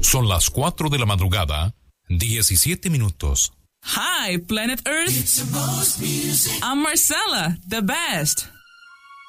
Son las 4 de la madrugada, 17 minutos. Hi, Planet Earth. I'm Marcella, the best.